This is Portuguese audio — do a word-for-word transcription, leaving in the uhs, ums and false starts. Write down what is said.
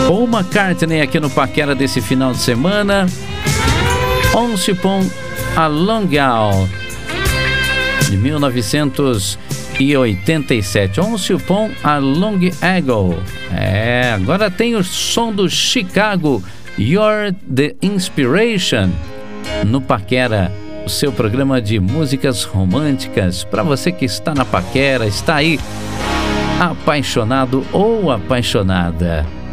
Paul McCartney aqui no Paquera desse final de semana. Once Upon a Long Ago, de mil novecentos e oitenta e sete. Once Upon a Long Ago. É, agora tem o som do Chicago, You're the Inspiration, no Paquera, o seu programa de músicas românticas, para você que está na paquera, está aí apaixonado ou apaixonada.